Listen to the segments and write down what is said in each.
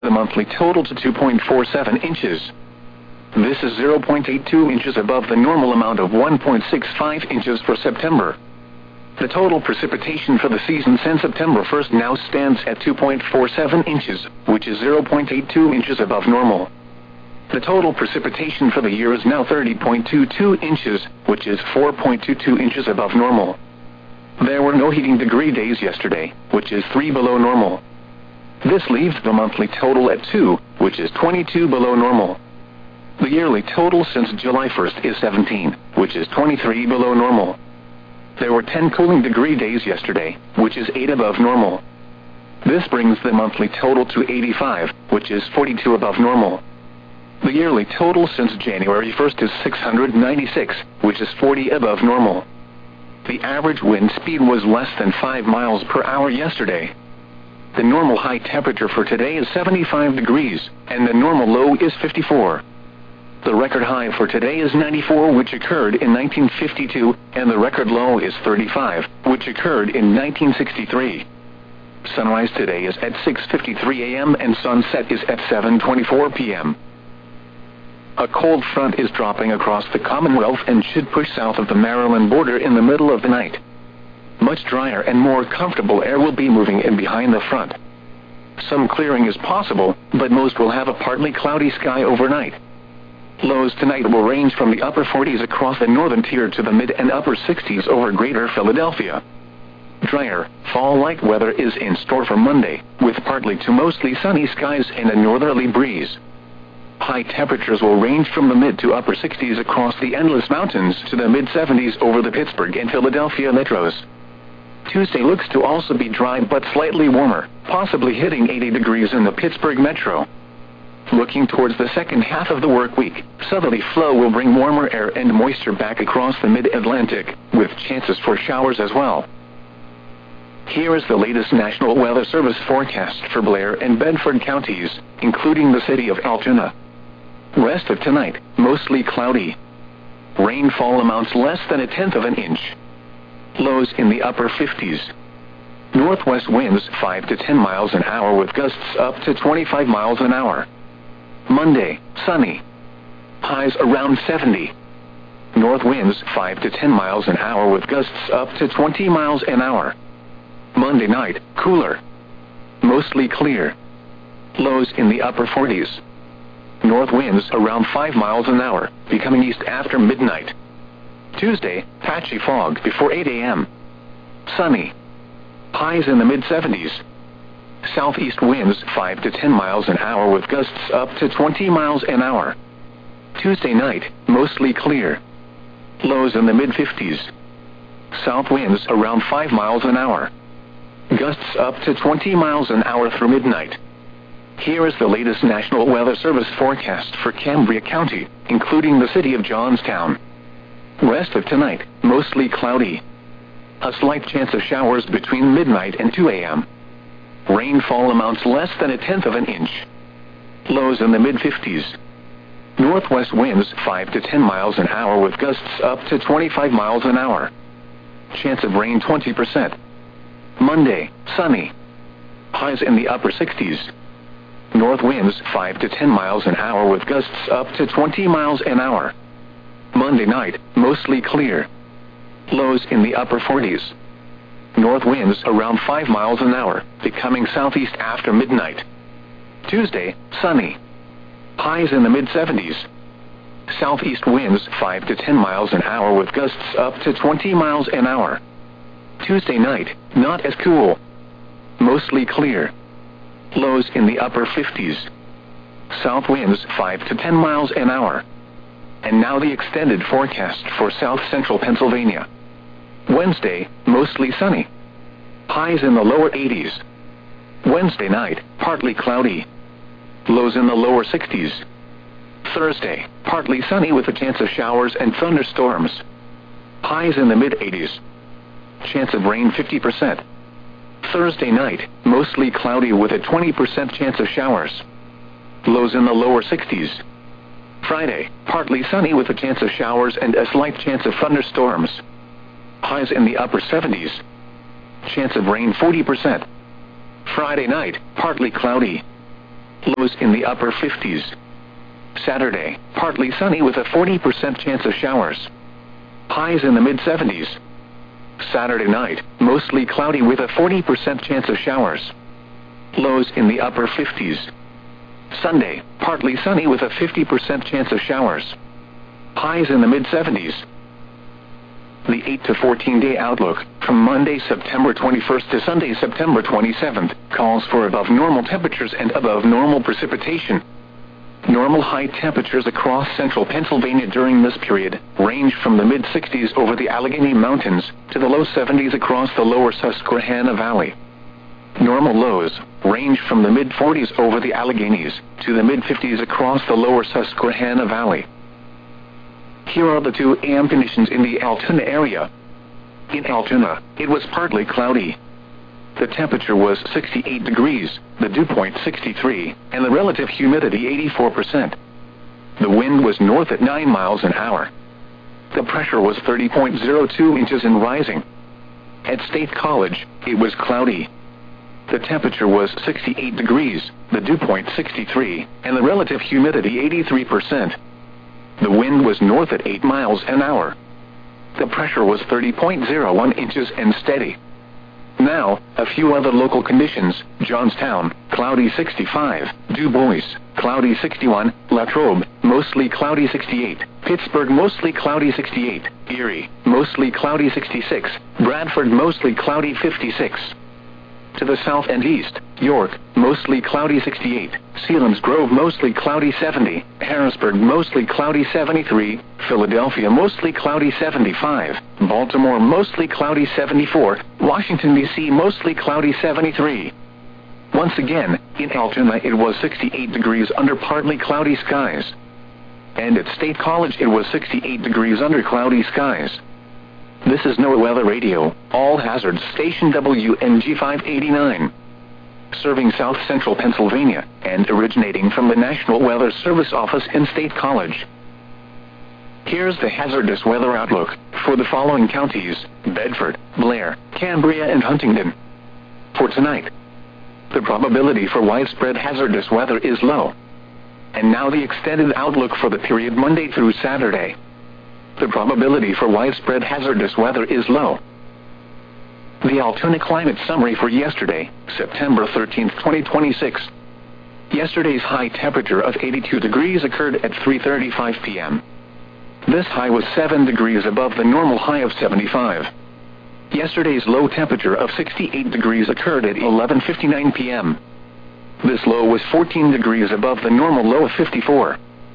the monthly total to 2.47 inches. This is 0.82 inches above the normal amount of 1.65 inches for September. The total precipitation for the season since September 1st now stands at 2.47 inches, which is 0.82 inches above normal. The total precipitation for the year is now 30.22 inches, which is 4.22 inches above normal. There were no heating degree days yesterday, which is 3 below normal. This leaves the monthly total at 2, which is 22 below normal. The yearly total since July 1st is 17, which is 23 below normal. There were 10 cooling degree days yesterday, which is 8 above normal. This brings the monthly total to 85, which is 42 above normal. The yearly total since January 1st is 696, which is 40 above normal. The average wind speed was less than 5 miles per hour yesterday. The normal high temperature for today is 75 degrees, and the normal low is 54. The record high for today is 94, which occurred in 1952, and the record low is 35, which occurred in 1963. Sunrise today is at 6:53 a.m. and sunset is at 7:24 p.m. A cold front is dropping across the Commonwealth and should push south of the Maryland border in the middle of the night. Much drier and more comfortable air will be moving in behind the front. Some clearing is possible, but most will have a partly cloudy sky overnight. Lows tonight will range from the upper 40s across the northern tier to the mid and upper 60s over greater Philadelphia. Drier, fall-like weather is in store for Monday, with partly to mostly sunny skies and a northerly breeze. High temperatures will range from the mid to upper 60s across the Endless Mountains to the mid-70s over the Pittsburgh and Philadelphia metros. Tuesday looks to also be dry but slightly warmer, possibly hitting 80 degrees in the Pittsburgh metro. Looking towards the second half of the work week, southerly flow will bring warmer air and moisture back across the mid-Atlantic, with chances for showers as well. Here is the latest National Weather Service forecast for Blair and Bedford counties, including the city of Altoona. Rest of tonight, mostly cloudy. Rainfall amounts less than 1/10 of an inch. Lows in the upper 50s. Northwest winds 5 to 10 miles an hour with gusts up to 25 miles an hour. Monday, sunny. Highs around 70. North winds 5 to 10 miles an hour with gusts up to 20 miles an hour. Monday night, cooler. Mostly clear. Lows in the upper 40s. North winds around 5 miles an hour, becoming east after midnight. Tuesday, patchy fog before 8 a.m. Sunny. Highs in the mid-70s. Southeast winds 5 to 10 miles an hour with gusts up to 20 miles an hour. Tuesday night, mostly clear. Lows in the mid-50s. South winds around 5 miles an hour. Gusts up to 20 miles an hour through midnight. Here is the latest National Weather Service forecast for Cambria County, including the city of Johnstown. Rest of tonight, mostly cloudy. A slight chance of showers between midnight and 2 a.m. Rainfall amounts less than 1/10 of an inch. Lows in the mid-50s. Northwest winds 5 to 10 miles an hour with gusts up to 25 miles an hour. Chance of rain 20%. Monday, sunny. Highs in the upper 60s. North winds 5 to 10 miles an hour with gusts up to 20 miles an hour. Monday night, mostly clear. Lows in the upper 40s. North winds around 5 miles an hour, becoming southeast after midnight. Tuesday, sunny. Highs in the mid-70s. Southeast winds 5 to 10 miles an hour with gusts up to 20 miles an hour. Tuesday night, not as cool. Mostly clear. Lows in the upper 50s. South winds 5 to 10 miles an hour. And now the extended forecast for south central Pennsylvania. Wednesday, mostly sunny. Highs in the lower 80s. Wednesday night, partly cloudy. Lows in the lower 60s. Thursday, partly sunny with a chance of showers and thunderstorms. Highs in the mid-80s. Chance of rain 50%. Thursday night, mostly cloudy with a 20% chance of showers. Lows in the lower 60s. Friday, partly sunny with a chance of showers and a slight chance of thunderstorms. Highs in the upper 70s. Chance of rain 40%. Friday night, partly cloudy. Lows in the upper 50s. Saturday, partly sunny with a 40% chance of showers. Highs in the mid-70s. Saturday night, mostly cloudy with a 40% chance of showers. Lows in the upper 50s. Sunday, partly sunny with a 50% chance of showers. Highs in the mid-70s. The 8 to 14-day outlook, from Monday, September 21st to Sunday, September 27th, calls for above normal temperatures and above normal precipitation. Normal high temperatures across central Pennsylvania during this period range from the mid-60s over the Allegheny Mountains to the low 70s across the lower Susquehanna Valley. Normal lows range from the mid-40s over the Alleghenies to the mid-50s across the lower Susquehanna Valley. Here are the 2 a.m. conditions in the Altoona area. In Altoona, it was partly cloudy. The temperature was 68 degrees, the dew point 63, and the relative humidity 84%. The wind was north at 9 miles an hour. The pressure was 30.02 inches and rising. At State College, it was cloudy. The temperature was 68 degrees, the dew point 63, and the relative humidity 83%. The wind was north at 8 miles an hour. The pressure was 30.01 inches and steady. Now, a few other local conditions: Johnstown, cloudy 65, Du Bois, cloudy 61, Latrobe, mostly cloudy 68, Pittsburgh, mostly cloudy 68, Erie, mostly cloudy 66, Bradford, mostly cloudy 56. To the south and east, York, mostly cloudy 68, Selinsgrove, mostly cloudy 70, Harrisburg, mostly cloudy 73, Philadelphia, mostly cloudy 75, Baltimore, mostly cloudy 74, Washington, D.C., mostly cloudy 73. Once again, in Altoona it was 68 degrees under partly cloudy skies. And at State College it was 68 degrees under cloudy skies. This is NOAA Weather Radio, All Hazards Station WNG 589. Serving South Central Pennsylvania, and originating from the National Weather Service office in State College. Here's the hazardous weather outlook for the following counties: Bedford, Blair, Cambria, and Huntingdon. For tonight, the probability for widespread hazardous weather is low. And now the extended outlook for the period Monday through Saturday. The probability for widespread hazardous weather is low. The Altoona climate summary for yesterday, September 13, 2026. Yesterday's high temperature of 82 degrees occurred at 3:35 p.m. This high was 7 degrees above the normal high of 75. Yesterday's low temperature of 68 degrees occurred at 11:59 p.m. This low was 14 degrees above the normal low of 54.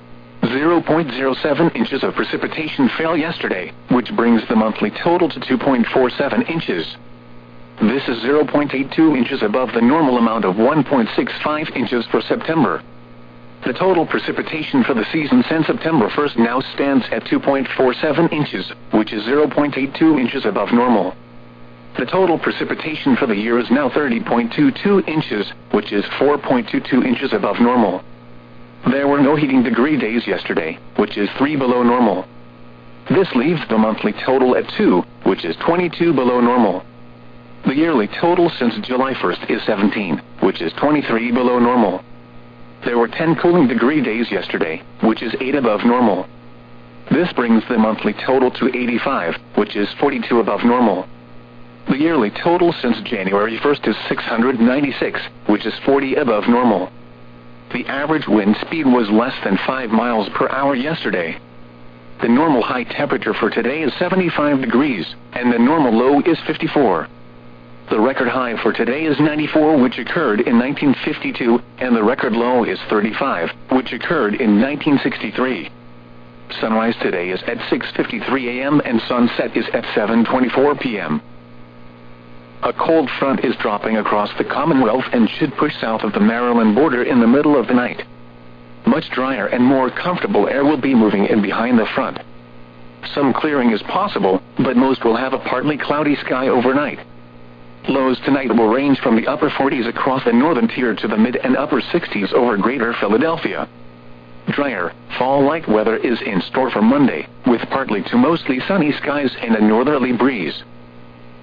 0.07 inches of precipitation fell yesterday, which brings the monthly total to 2.47 inches. This is 0.82 inches above the normal amount of 1.65 inches for September. The total precipitation for the season since September 1st now stands at 2.47 inches, which is 0.82 inches above normal. The total precipitation for the year is now 30.22 inches, which is 4.22 inches above normal. There were no heating degree days yesterday, which is 3 below normal. This leaves the monthly total at 2, which is 22 below normal. The yearly total since July 1st is 17, which is 23 below normal. There were 10 cooling degree days yesterday, which is 8 above normal. This brings the monthly total to 85, which is 42 above normal. The yearly total since January 1st is 696, which is 40 above normal. The average wind speed was less than 5 miles per hour yesterday. The normal high temperature for today is 75 degrees, and the normal low is 54. The record high for today is 94, which occurred in 1952, and the record low is 35, which occurred in 1963. Sunrise today is at 6:53 a.m. and sunset is at 7:24 p.m. A cold front is dropping across the Commonwealth and should push south of the Maryland border in the middle of the night. Much drier and more comfortable air will be moving in behind the front. Some clearing is possible, but most will have a partly cloudy sky overnight. Lows tonight will range from the upper 40s across the northern tier to the mid and upper 60s over greater Philadelphia. Drier, fall-like weather is in store for Monday, with partly to mostly sunny skies and a northerly breeze.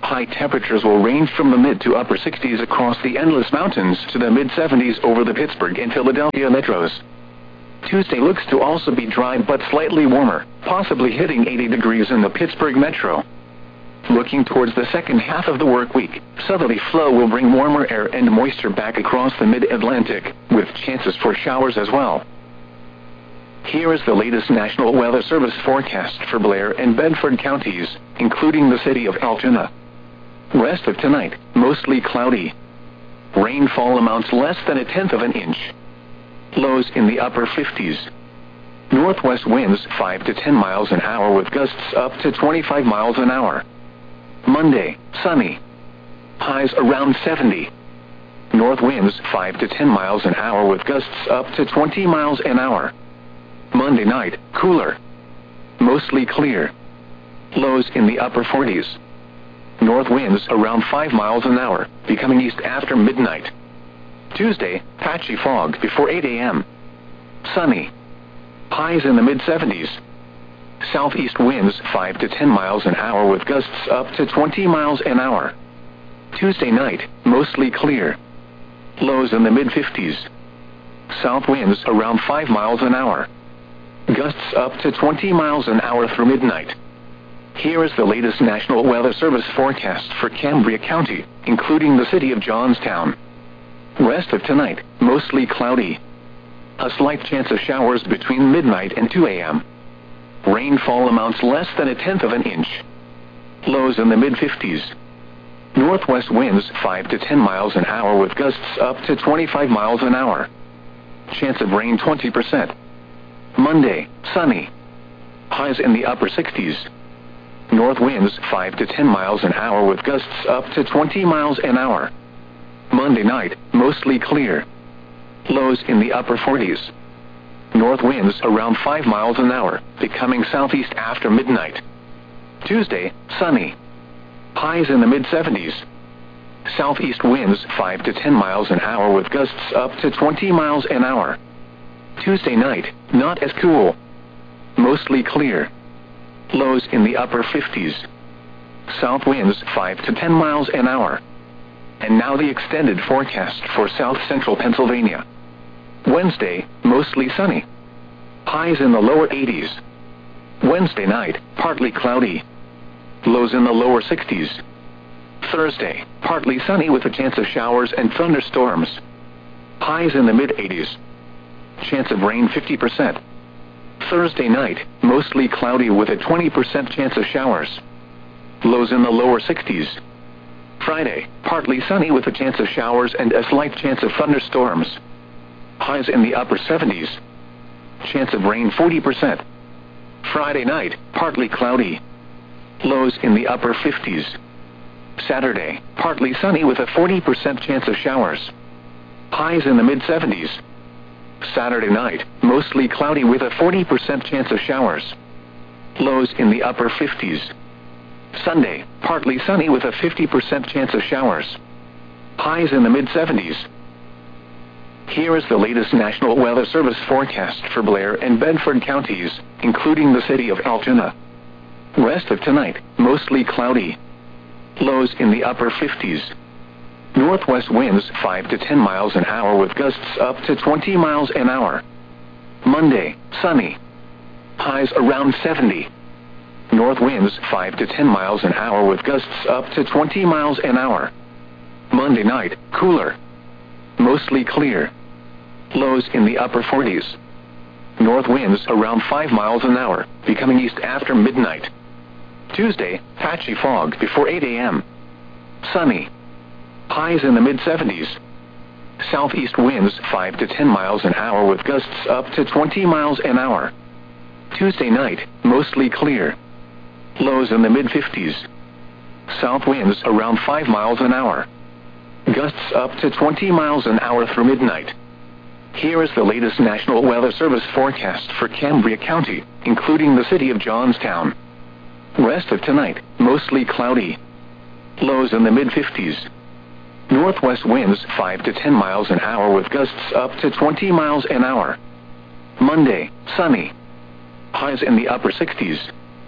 High temperatures will range from the mid to upper 60s across the Endless Mountains to the mid 70s over the Pittsburgh and Philadelphia metros. Tuesday looks to also be dry but slightly warmer, possibly hitting 80 degrees in the Pittsburgh metro. Looking towards the second half of the work week, southerly flow will bring warmer air and moisture back across the mid-Atlantic, with chances for showers as well. Here is the latest National Weather Service forecast for Blair and Bedford counties, including the city of Altoona. Rest of tonight, mostly cloudy. Rainfall amounts less than 1/10 of an inch. Lows in the upper 50s. Northwest winds 5 to 10 miles an hour with gusts up to 25 miles an hour. Monday, sunny. Highs around 70. North winds 5 to 10 miles an hour with gusts up to 20 miles an hour. Monday night, cooler. Mostly clear. Lows in the upper 40s. North winds around 5 miles an hour, becoming east after midnight. Tuesday, patchy fog before 8 a.m. Sunny. Highs in the mid-70s. Southeast winds 5 to 10 miles an hour with gusts up to 20 miles an hour. Tuesday night, mostly clear. Lows in the mid-50s. South winds around 5 miles an hour. Gusts up to 20 miles an hour through midnight. Here is the latest National Weather Service forecast for Cambria County, including the city of Johnstown. Rest of tonight, mostly cloudy. A slight chance of showers between midnight and 2 a.m. Rainfall amounts less than 1/10 of an inch. Lows in the mid-50s. Northwest winds 5 to 10 miles an hour with gusts up to 25 miles an hour. Chance of rain 20%. Monday, sunny. Highs in the upper 60s. North winds 5 to 10 miles an hour with gusts up to 20 miles an hour. Monday night, mostly clear. Lows in the upper 40s. North winds around 5 miles an hour, becoming southeast after midnight. Tuesday, sunny. Highs in the mid-70s. Southeast winds 5 to 10 miles an hour with gusts up to 20 miles an hour. Tuesday night, not as cool. Mostly clear. Lows in the upper 50s. South winds 5 to 10 miles an hour. And now the extended forecast for south-central Pennsylvania. Wednesday, mostly sunny. Highs in the lower 80s. Wednesday night, partly cloudy. Lows in the lower 60s. Thursday, partly sunny with a chance of showers and thunderstorms. Highs in the mid-80s. Chance of rain 50%. Thursday night, mostly cloudy with a 20% chance of showers. Lows in the lower 60s. Friday, partly sunny with a chance of showers and a slight chance of thunderstorms. Highs in the upper 70s. Chance of rain 40%. Friday night, partly cloudy. Lows in the upper 50s. Saturday, partly sunny with a 40% chance of showers. Highs in the mid-70s. Saturday night, mostly cloudy with a 40% chance of showers. Lows in the upper 50s. Sunday, partly sunny with a 50% chance of showers. Highs in the mid-70s. Here is the latest National Weather Service forecast for Blair and Bedford counties, including the city of Altoona. Rest of tonight, mostly cloudy. Lows in the upper 50s. Northwest winds 5 to 10 miles an hour with gusts up to 20 miles an hour. Monday, sunny. Highs around 70. North winds 5 to 10 miles an hour with gusts up to 20 miles an hour. Monday night, cooler. Mostly clear. Lows in the upper 40s. North winds around 5 miles an hour, becoming east after midnight. Tuesday, patchy fog before 8 a.m. Sunny. Highs in the mid-70s. Southeast winds 5 to 10 miles an hour with gusts up to 20 miles an hour. Tuesday night, mostly clear. Lows in the mid-50s. South winds around 5 miles an hour. Gusts up to 20 miles an hour through midnight. Here is the latest National Weather Service forecast for Cambria County, including the city of Johnstown. Rest of tonight, mostly cloudy. Lows in the mid-50s. Northwest winds 5 to 10 miles an hour with gusts up to 20 miles an hour. Monday, sunny. Highs in the upper 60s.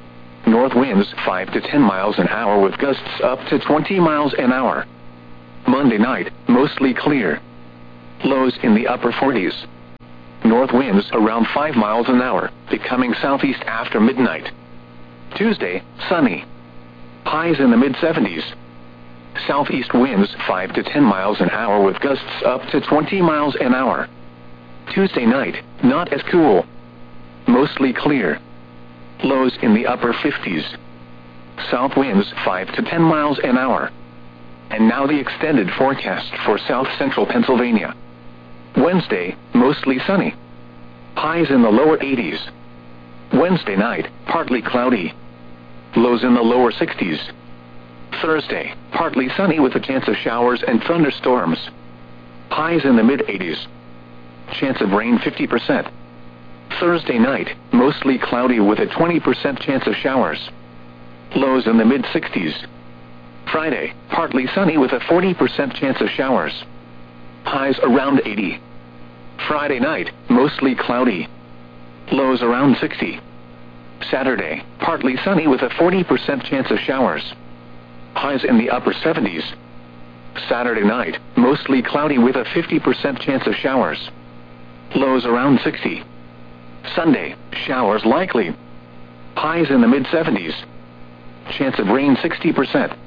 north winds 5 to 10 miles an hour with gusts up to 20 miles an hour. Monday night, mostly clear. Lows in the upper 40s. North winds around 5 miles an hour, becoming southeast after midnight. Tuesday, sunny. Highs in the mid-70s. Southeast winds 5 to 10 miles an hour with gusts up to 20 miles an hour. Tuesday night, not as cool. Mostly clear. Lows in the upper 50s. South winds 5 to 10 miles an hour. And now the extended forecast for south-central Pennsylvania. Wednesday, mostly sunny. Highs in the lower 80s. Wednesday night, partly cloudy. Lows in the lower 60s. Thursday, partly sunny with a chance of showers and thunderstorms. Highs in the mid-80s. Chance of rain 50%. Thursday night, mostly cloudy with a 20% chance of showers. Lows in the mid-60s. Friday, partly sunny with a 40% chance of showers. Highs around 80. Friday night, mostly cloudy. Lows around 60. Saturday, partly sunny with a 40% chance of showers. Highs in the upper 70s. Saturday night, mostly cloudy with a 50% chance of showers. Lows around 60. Sunday, showers likely. Highs in the mid-70s. Chance of rain 60%.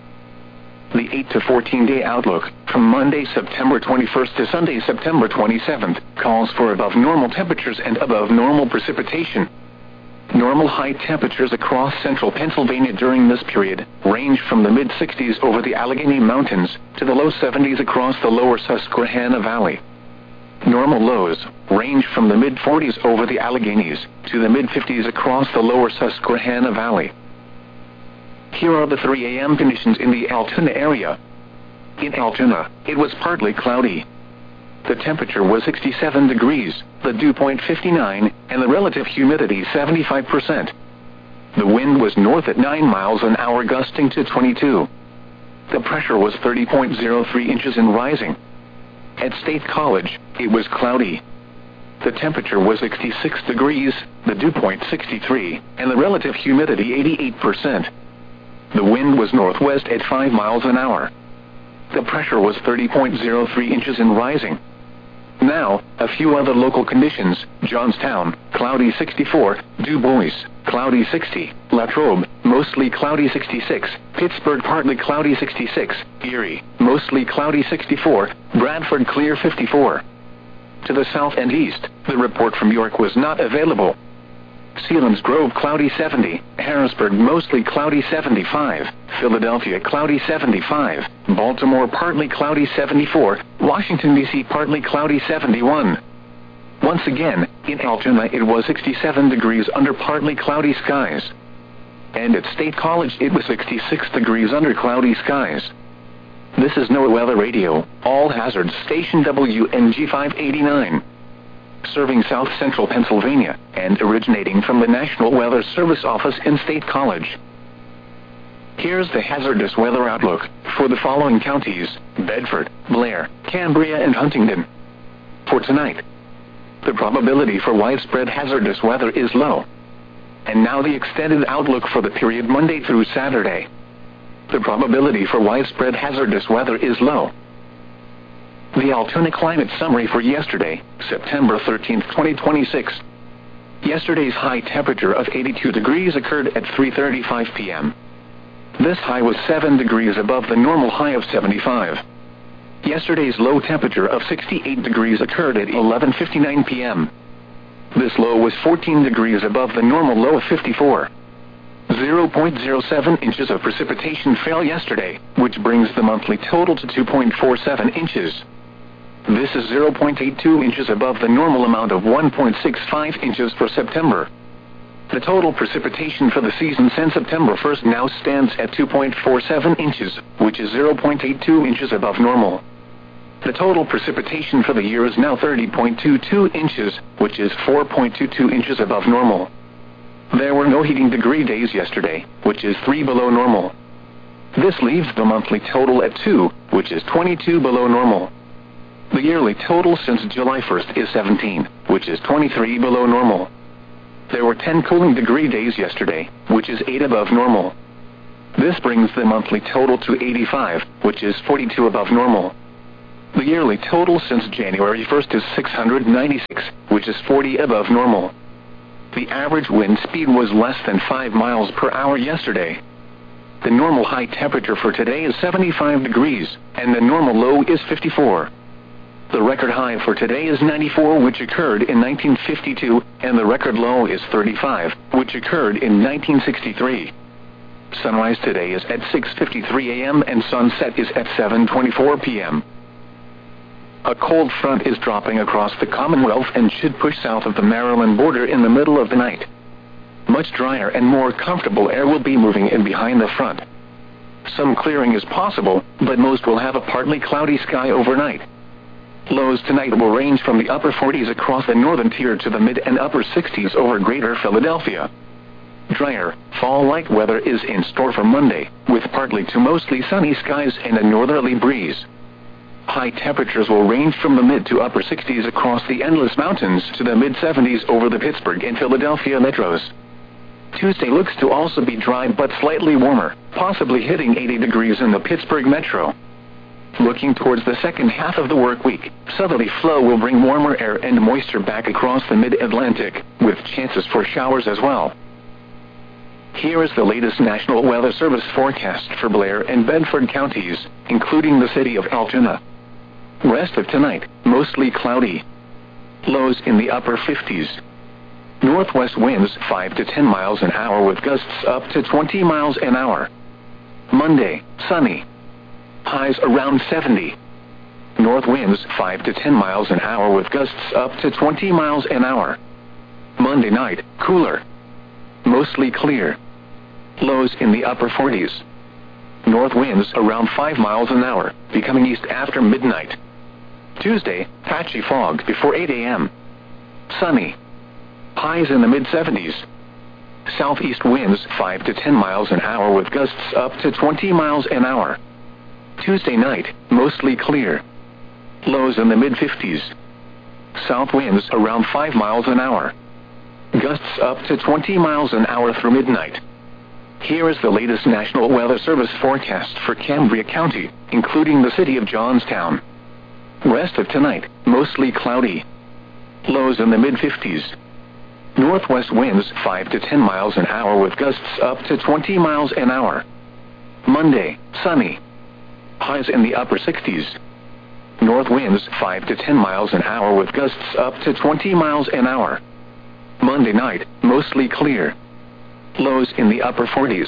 The 8 to 14 day outlook, from Monday, September 21st to Sunday, September 27th, calls for above normal temperatures and above normal precipitation. Normal high temperatures across central Pennsylvania during this period range from the mid-60s over the Allegheny Mountains to the low 70s across the lower Susquehanna Valley. Normal lows range from the mid-40s over the Alleghenies to the mid-50s across the lower Susquehanna Valley. Here are the 3 a.m. conditions in the Altoona area. In Altoona, it was partly cloudy. The temperature was 67 degrees, the dew point 59, and the relative humidity 75%. The wind was north at 9 miles an hour gusting to 22. The pressure was 30.03 inches and rising. At State College, it was cloudy. The temperature was 66 degrees, the dew point 63, and the relative humidity 88%. The wind was northwest at 5 miles an hour. The pressure was 30.03 inches and rising. Now, a few other local conditions: Johnstown, cloudy 64, Du Bois, cloudy 60, Latrobe, mostly cloudy 66, Pittsburgh partly cloudy 66, Erie, mostly cloudy 64, Bradford clear 54. To the south and east, the report from York was not available. Selinsgrove cloudy 70, Harrisburg mostly cloudy 75, Philadelphia cloudy 75, Baltimore partly cloudy 74, Washington, D.C. partly cloudy 71. Once again, in Altoona it was 67 degrees under partly cloudy skies. And at State College it was 66 degrees under cloudy skies. This is NOAA Weather Radio, all hazards station WNG 589. Serving south-central Pennsylvania, and originating from the National Weather Service office in State College. Here's the hazardous weather outlook for the following counties: Bedford, Blair, Cambria, and Huntingdon. For tonight, the probability for widespread hazardous weather is low. And now the extended outlook for the period Monday through Saturday. The probability for widespread hazardous weather is low. The Altoona climate summary for yesterday, September 13, 2026. Yesterday's high temperature of 82 degrees occurred at 3:35 p.m. This high was 7 degrees above the normal high of 75. Yesterday's low temperature of 68 degrees occurred at 11:59 p.m. This low was 14 degrees above the normal low of 54. 0.07 inches of precipitation fell yesterday, which brings the monthly total to 2.47 inches. This is 0.82 inches above the normal amount of 1.65 inches for September. The total precipitation for the season since September 1st now stands at 2.47 inches, which is 0.82 inches above normal. The total precipitation for the year is now 30.22 inches, which is 4.22 inches above normal. There were no heating degree days yesterday, which is 3 below normal. This leaves the monthly total at 2, which is 22 below normal. The yearly total since July 1st is 17, which is 23 below normal. There were 10 cooling degree days yesterday, which is 8 above normal. This brings the monthly total to 85, which is 42 above normal. The yearly total since January 1st is 696, which is 40 above normal. The average wind speed was less than 5 miles per hour yesterday. The normal high temperature for today is 75 degrees, and the normal low is 54. The record high for today is 94, which occurred in 1952, and the record low is 35, which occurred in 1963. Sunrise today is at 6:53 a.m. and sunset is at 7:24 p.m. A cold front is dropping across the Commonwealth and should push south of the Maryland border in the middle of the night. Much drier and more comfortable air will be moving in behind the front. Some clearing is possible, but most will have a partly cloudy sky overnight. Lows tonight will range from the upper 40s across the northern tier to the mid and upper 60s over greater Philadelphia. Drier, fall-like weather is in store for Monday, with partly to mostly sunny skies and a northerly breeze. High temperatures will range from the mid to upper 60s across the Endless Mountains to the mid-70s over the Pittsburgh and Philadelphia metros. Tuesday looks to also be dry but slightly warmer, possibly hitting 80 degrees in the Pittsburgh metro. Looking towards the second half of the work week, southerly flow will bring warmer air and moisture back across the mid-Atlantic, with chances for showers as well. Here is the latest National Weather Service forecast for Blair and Bedford counties, including the city of Altoona. Rest of tonight, mostly cloudy. Lows in the upper 50s. Northwest winds 5 to 10 miles an hour with gusts up to 20 miles an hour. Monday, sunny. Highs around 70. North winds 5 to 10 miles an hour with gusts up to 20 miles an hour. Monday night, cooler. Mostly clear. Lows in the upper 40s. North winds around 5 miles an hour, becoming east after midnight. Tuesday, patchy fog before 8 a.m. Sunny. Highs in the mid-70s. Southeast winds 5 to 10 miles an hour with gusts up to 20 miles an hour. Tuesday night, mostly clear. Lows in the mid-50s. South winds around 5 miles an hour. Gusts up to 20 miles an hour through midnight. Here is the latest National Weather Service forecast for Cambria County, including the city of Johnstown. Rest of tonight, mostly cloudy. Lows in the mid-50s. Northwest winds 5 to 10 miles an hour with gusts up to 20 miles an hour. Monday, sunny. Highs in the upper 60s. North winds 5 to 10 miles an hour with gusts up to 20 miles an hour. Monday night, mostly clear. Lows in the upper 40s.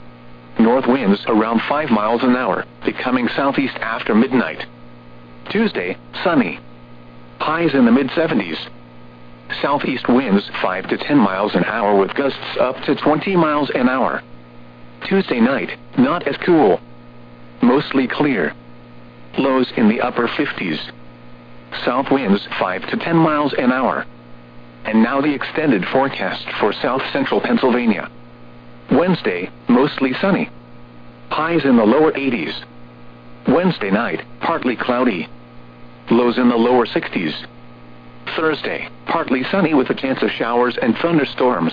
North winds around 5 miles an hour, becoming southeast after midnight. Tuesday, sunny. Highs in the mid-70s. Southeast winds 5 to 10 miles an hour with gusts up to 20 miles an hour. Tuesday night, not as cool. Mostly clear. Lows in the upper 50s. South winds 5 to 10 miles an hour. And now the extended forecast for south-central Pennsylvania. Wednesday, mostly sunny. Highs in the lower 80s. Wednesday night, partly cloudy. Lows in the lower 60s. Thursday, partly sunny with a chance of showers and thunderstorms.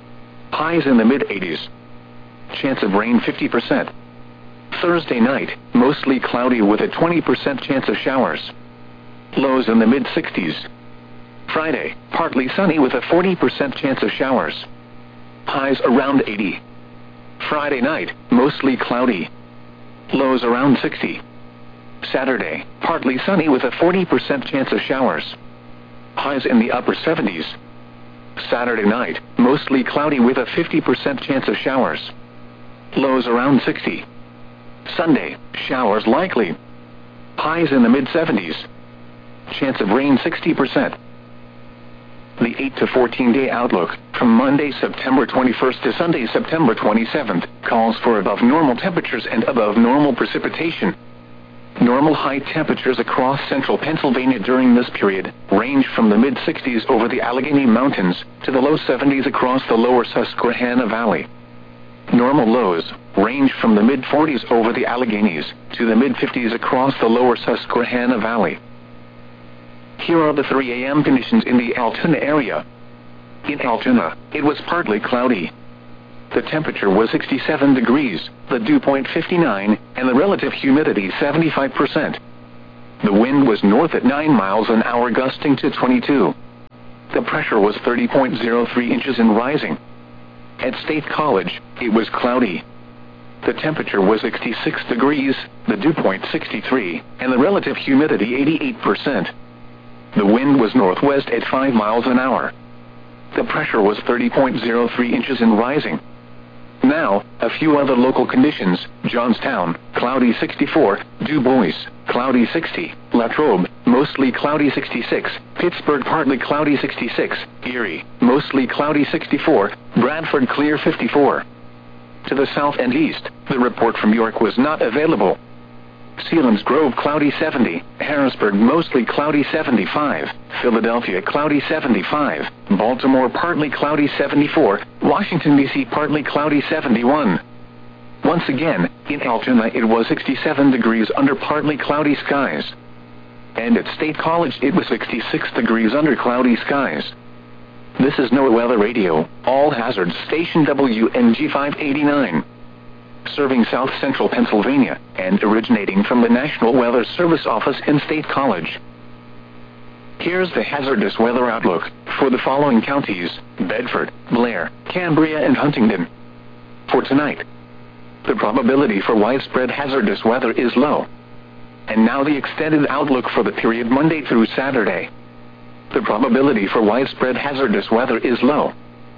Highs in the mid-80s. Chance of rain 50%. Thursday night, mostly cloudy with a 20% chance of showers. Lows in the mid-60s. Friday, partly sunny with a 40% chance of showers. Highs around 80. Friday night, mostly cloudy. Lows around 60. Saturday, partly sunny with a 40% chance of showers. Highs in the upper 70s. Saturday night, mostly cloudy with a 50% chance of showers. Lows around 60. Sunday, showers likely. Highs in the mid-70s. Chance of rain 60%. The 8 to 14-day outlook, from Monday, September 21st to Sunday, September 27th, calls for above normal temperatures and above normal precipitation. Normal high temperatures across central Pennsylvania during this period range from the mid-60s over the Allegheny Mountains to the low 70s across the lower Susquehanna Valley. Normal lows range from the mid-40s over the Alleghenies to the mid-50s across the lower Susquehanna Valley. Here are the 3 a.m. conditions in the Altoona area. in Altoona, it was partly cloudy. The temperature was 67 degrees, the dew point 59, and the relative humidity 75%. The wind was north at 9 miles an hour, gusting to 22. The pressure was 30.03 inches and rising. At State College, it was cloudy. The temperature was 66 degrees, the dew point 63, and the relative humidity 88%. The wind was northwest at 5 miles an hour. The pressure was 30.03 inches and rising. Now, a few other local conditions: Johnstown, cloudy 64, Du Bois, cloudy 60, Latrobe, mostly cloudy 66, Pittsburgh partly cloudy 66, Erie, mostly cloudy 64, Bradford clear 54. To the south and east, the report from York was not available. Selinsgrove cloudy 70, Harrisburg mostly cloudy 75, Philadelphia cloudy 75, Baltimore partly cloudy 74, Washington, D.C. partly cloudy 71. Once again, in Altoona it was 67 degrees under partly cloudy skies. And at State College it was 66 degrees under cloudy skies. This is NOAA Weather Radio, All Hazards Station WNG 589. Serving South Central Pennsylvania, and originating from the National Weather Service office in State College. Here's the hazardous weather outlook for the following counties: Bedford, Blair, Cambria, and Huntingdon. For tonight, the probability for widespread hazardous weather is low. And now the extended outlook for the period Monday through Saturday. The probability for widespread hazardous weather is low.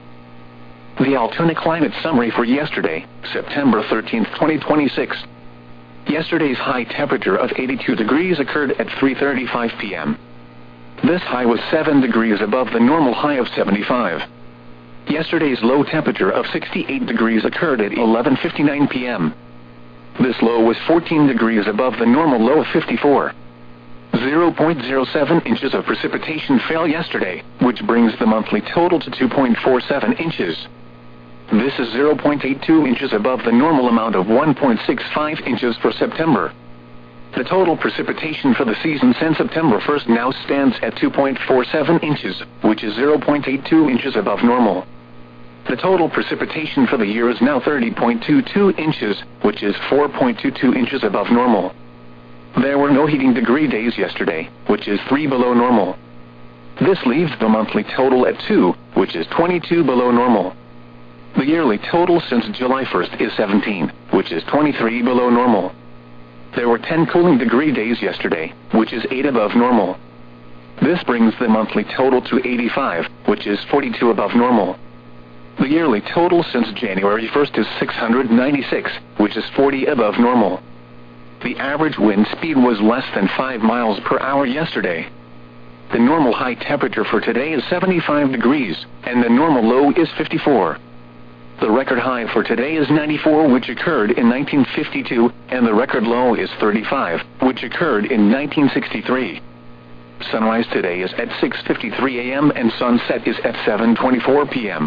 The Altoona climate summary for yesterday, September 13, 2026. Yesterday's high temperature of 82 degrees occurred at 3:35 p.m. This high was 7 degrees above the normal high of 75. Yesterday's low temperature of 68 degrees occurred at 11:59 p.m. This low was 14 degrees above the normal low of 54. 0.07 inches of precipitation fell yesterday, which brings the monthly total to 2.47 inches. This is 0.82 inches above the normal amount of 1.65 inches for September. The total precipitation for the season since September 1st now stands at 2.47 inches, which is 0.82 inches above normal. The total precipitation for the year is now 30.22 inches, which is 4.22 inches above normal. There were no heating degree days yesterday, which is 3 below normal. This leaves the monthly total at 2, which is 22 below normal. The yearly total since July 1st is 17, which is 23 below normal. There were 10 cooling degree days yesterday, which is 8 above normal. This brings the monthly total to 85, which is 42 above normal. The yearly total since January 1st is 696, which is 40 above normal. The average wind speed was less than 5 miles per hour yesterday. The normal high temperature for today is 75 degrees, and the normal low is 54. The record high for today is 94, which occurred in 1952, and the record low is 35, which occurred in 1963. Sunrise today is at 6:53 a.m. and sunset is at 7:24 p.m.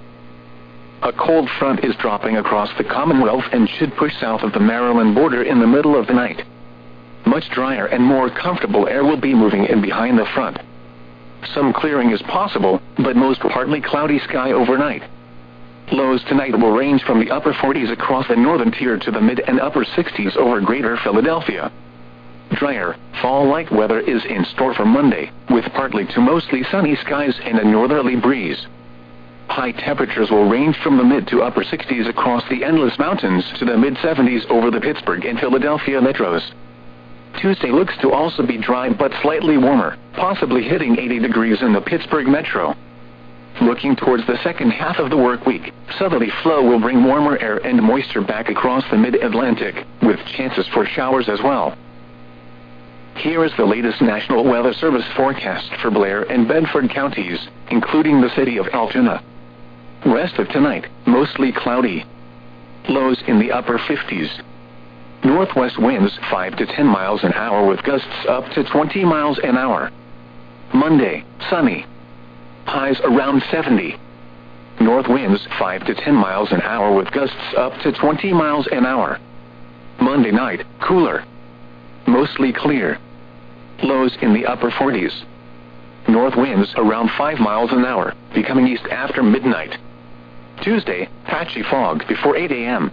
A cold front is dropping across the Commonwealth and should push south of the Maryland border in the middle of the night. Much drier and more comfortable air will be moving in behind the front. Some clearing is possible, but most partly cloudy sky overnight. Lows tonight will range from the upper 40s across the northern tier to the mid and upper 60s over greater Philadelphia. Drier, fall-like weather is in store for Monday, with partly to mostly sunny skies and a northerly breeze. High temperatures will range from the mid to upper 60s across the Endless Mountains to the mid-70s over the Pittsburgh and Philadelphia metros. Tuesday looks to also be dry but slightly warmer, possibly hitting 80 degrees in the Pittsburgh metro. Looking towards the second half of the work week, southerly flow will bring warmer air and moisture back across the mid-Atlantic, with chances for showers as well. Here is the latest National Weather Service forecast for Blair and Bedford counties, including the city of Altoona. Rest of tonight, mostly cloudy. Lows in the upper 50s. Northwest winds 5 to 10 miles an hour with gusts up to 20 miles an hour. Monday, sunny. Highs around 70. North winds 5 to 10 miles an hour with gusts up to 20 miles an hour. Monday night, cooler. Mostly clear. Lows in the upper 40s. north winds around 5 miles an hour, becoming east after midnight. Tuesday, patchy fog before 8 a.m.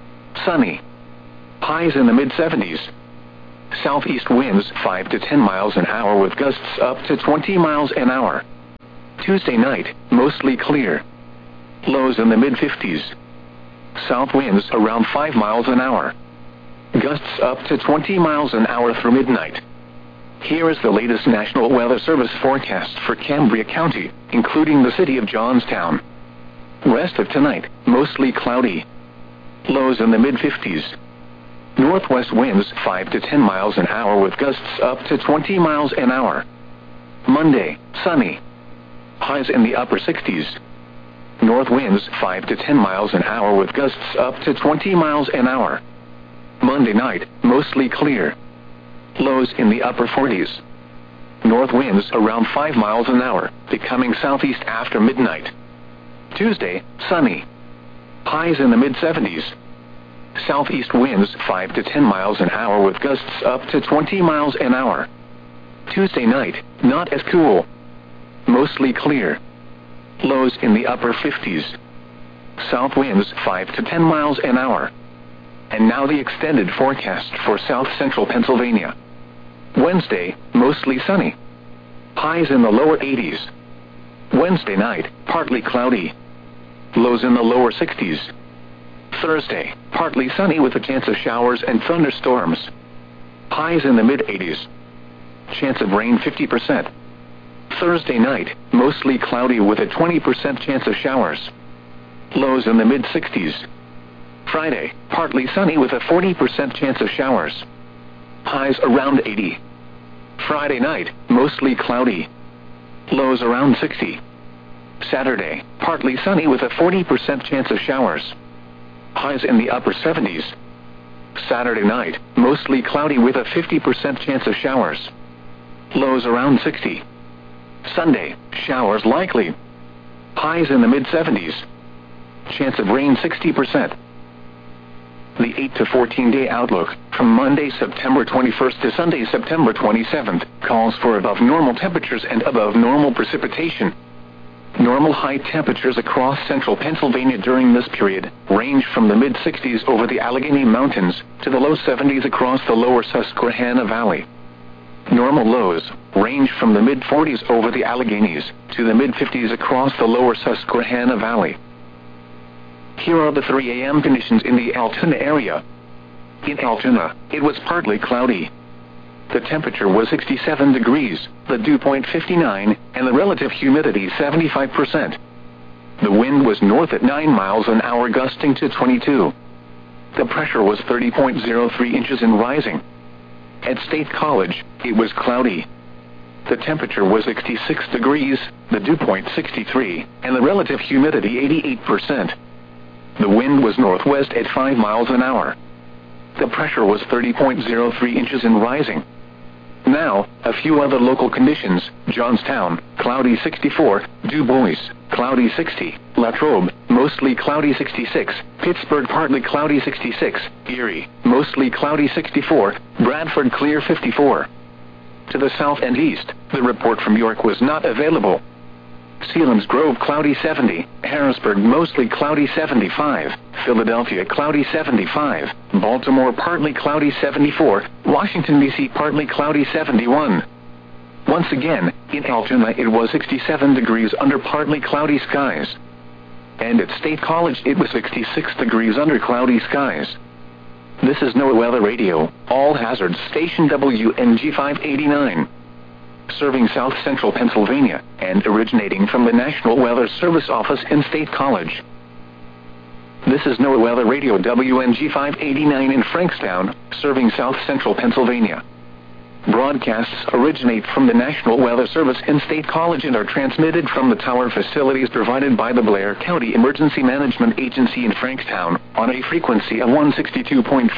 Sunny. Highs in the mid-70s. Southeast winds 5 to 10 miles an hour with gusts up to 20 miles an hour. Tuesday night, mostly clear. Lows in the mid-50s. South winds around 5 miles an hour. Gusts up to 20 miles an hour through midnight. Here is the latest National Weather Service forecast for Cambria County, including the city of Johnstown. Rest of tonight, mostly cloudy. Lows in the mid-50s. Northwest winds 5 to 10 miles an hour with gusts up to 20 miles an hour. Monday, sunny. Highs in the upper 60s. North winds 5 to 10 miles an hour with gusts up to 20 miles an hour. Monday night, mostly clear. Lows in the upper 40s. North winds around 5 miles an hour, becoming southeast after midnight. Tuesday, sunny. Highs in the mid-70s. Southeast winds 5 to 10 miles an hour with gusts up to 20 miles an hour. Tuesday night, not as cool. Mostly clear. Lows in the upper 50s. South winds 5 to 10 miles an hour. And now the extended forecast for south central Pennsylvania. Wednesday, mostly sunny. Highs in the lower 80s. Wednesday night, partly cloudy. Lows in the lower 60s. Thursday, partly sunny with a chance of showers and thunderstorms. Highs in the mid-80s. Chance of rain 50%. Thursday night, mostly cloudy with a 20% chance of showers. Lows in the mid-60s. Friday, partly sunny with a 40% chance of showers. Highs around 80. Friday night, mostly cloudy. Lows around 60. Saturday, partly sunny with a 40% chance of showers. Highs in the upper 70s. Saturday night, mostly cloudy with a 50% chance of showers. Lows around 60. Sunday, showers likely. Highs in the mid-70s. Chance of rain 60%. The 8 to 14-day outlook, from Monday, September 21st to Sunday, September 27th, calls for above normal temperatures and above normal precipitation. Normal high temperatures across central Pennsylvania during this period range from the mid-60s over the Allegheny Mountains to the low 70s across the lower Susquehanna Valley. Normal lows range from the mid-40s over the Alleghenies to the mid-50s across the lower Susquehanna Valley. Here are the 3 a.m. conditions in the Altoona area. In Altoona, it was partly cloudy. The temperature was 67 degrees, the dew point 59, and the relative humidity 75%. The wind was north at 9 miles an hour, gusting to 22. The pressure was 30.03 inches and rising. At State College, it was cloudy. The temperature was 66 degrees, the dew point 63, and the relative humidity 88%. The wind was northwest at 5 miles an hour. The pressure was 30.03 inches and rising. Now, a few other local conditions: Johnstown, cloudy 64, Du Bois, cloudy 60, Latrobe, mostly cloudy 66, Pittsburgh, partly cloudy 66, Erie, mostly cloudy 64, Bradford, clear 54. To the south and east, the report from York was not available. Selinsgrove, cloudy 70, Harrisburg, mostly cloudy 75, Philadelphia, cloudy 75, Baltimore, partly cloudy 74, Washington, D.C., partly cloudy 71. Once again, in Altoona it was 67 degrees under partly cloudy skies. And at State College it was 66 degrees under cloudy skies. This is NOAA Weather Radio, all hazards, station WNG 589. Serving south central Pennsylvania, and originating from the National Weather Service office in State College. This is NOAA Weather Radio WNG 589 in Frankstown, serving south central Pennsylvania. Broadcasts originate from the National Weather Service in State College and are transmitted from the tower facilities provided by the Blair County Emergency Management Agency in Frankstown, on a frequency of 162.425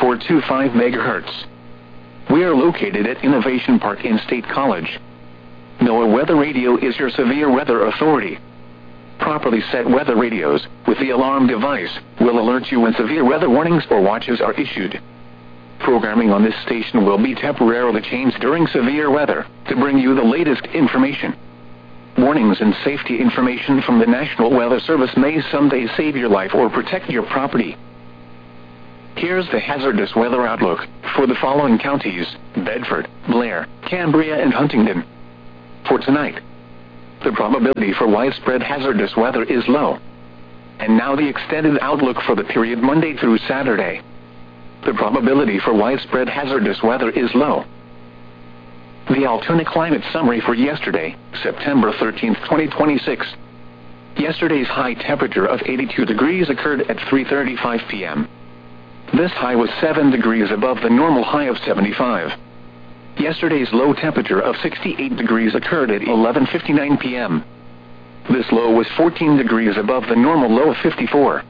MHz. We are located at Innovation Park in State College. NOAA Weather Radio is your severe weather authority. Properly set weather radios, with the alarm device, will alert you when severe weather warnings or watches are issued. Programming on this station will be temporarily changed during severe weather, to bring you the latest information. Warnings and safety information from the National Weather Service may someday save your life or protect your property. Here's the hazardous weather outlook for the following counties: Bedford, Blair, Cambria, and Huntingdon. For tonight, the probability for widespread hazardous weather is low. And now the extended outlook for the period Monday through Saturday. The probability for widespread hazardous weather is low. The Altoona climate summary for yesterday, September 13, 2026. Yesterday's high temperature of 82 degrees occurred at 3:35 p.m. This high was 7 degrees above the normal high of 75. Yesterday's low temperature of 68 degrees occurred at 11:59 p.m. This low was 14 degrees above the normal low of 54.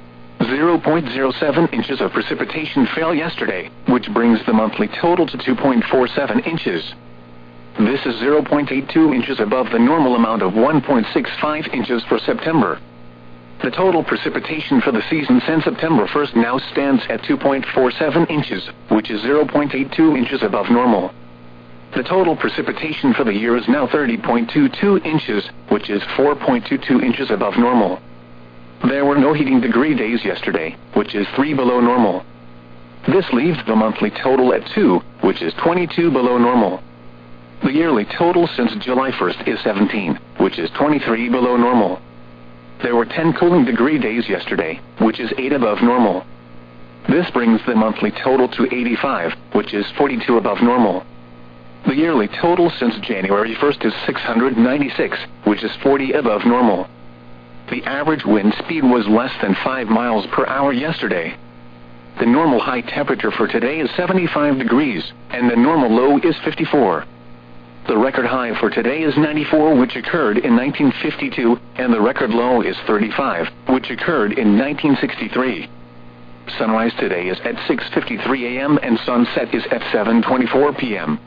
0.07 inches of precipitation fell yesterday, which brings the monthly total to 2.47 inches. This is 0.82 inches above the normal amount of 1.65 inches for September. The total precipitation for the season since September 1st now stands at 2.47 inches, which is 0.82 inches above normal. The total precipitation for the year is now 30.22 inches, which is 4.22 inches above normal. There were no heating degree days yesterday, which is 3 below normal. This leaves the monthly total at 2, which is 22 below normal. The yearly total since July 1st is 17, which is 23 below normal. There were 10 cooling degree days yesterday, which is 8 above normal. This brings the monthly total to 85, which is 42 above normal. The yearly total since January 1st is 696, which is 40 above normal. The average wind speed was less than 5 miles per hour yesterday. The normal high temperature for today is 75 degrees, and the normal low is 54. The record high for today is 94, which occurred in 1952, and the record low is 35, which occurred in 1963. Sunrise today is at 6:53 a.m. and sunset is at 7:24 p.m.